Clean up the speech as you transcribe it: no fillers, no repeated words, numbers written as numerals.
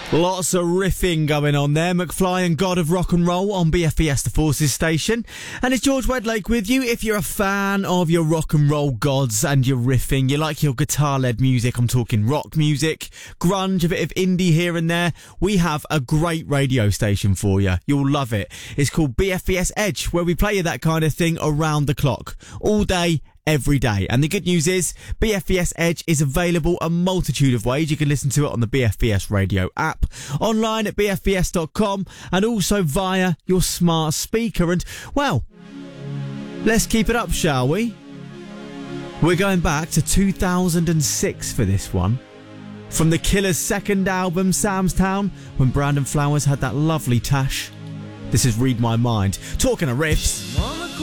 Lots of riffing going on there. McFly and God of Rock and Roll on BFBS The Forces station. And it's George Wedlake with you. If you're a fan of your rock and roll gods and your riffing, you like your guitar-led music, I'm talking rock music, grunge, a bit of indie here and there, we have a great radio station for you. You'll love it. It's called BFBS Edge, where we play you that kind of thing around the clock. All day, every day. And the good news is BFBS Edge is available a multitude of ways. You can listen to it on the BFBS radio app, online at bfbs.com, and also via your smart speaker. And, well, let's keep it up, shall we? We're going back to 2006 for this one. From the Killers' second album, Sam's Town, when Brandon Flowers had that lovely tash. This is Read My Mind. Talking of riffs.